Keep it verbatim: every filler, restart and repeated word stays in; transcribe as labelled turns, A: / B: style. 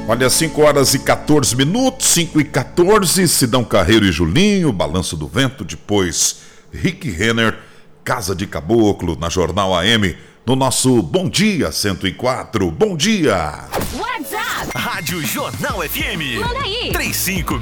A: Olha, cinco horas e quatorze minutos, cinco e quatorze, Sidão Carreiro e Julinho, Balanço do Vento, depois Rick Renner, Casa de Caboclo, na Jornal A M, no nosso Bom Dia cento e quatro. Bom dia!
B: WhatsApp!
C: Rádio Jornal F M.
B: Manda aí!
C: três cinco